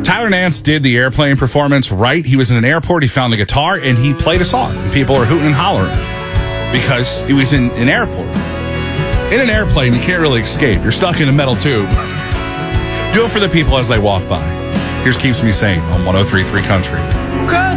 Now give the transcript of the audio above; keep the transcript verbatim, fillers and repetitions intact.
Tyler Nance did the airplane performance right. He was in an airport. He found a guitar and he played a song. And people are hooting and hollering because he was in an airport. In an airplane, you can't really escape. You're stuck in a metal tube. Do it for the people as they walk by. Here's Keeps Me Sane on one oh three point three Country.